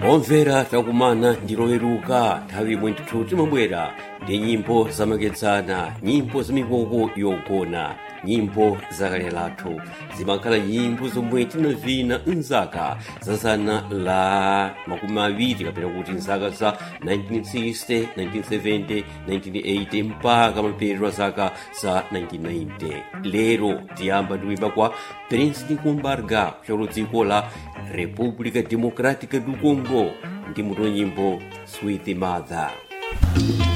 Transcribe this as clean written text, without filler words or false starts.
omvera takumana ndi loweruka nthawi imwe ndithu timabwera ndi nyimbo zamakedzana, nyimbo zamikoko yogona, nyimbo zakale lathu. Zimakhala nyimbo zomwe tinavina mzaka za zana la makumi awiri kapena kuti mzaka za 1960, 1970, 1980 mpaka mapeto a zaka za 1990. Lero tiyamba ndikuimba kwa Prince Nikumbarga kuchokera dziko la República Democrática do Congo ndi mutu wa nyimbo Sweet Mother.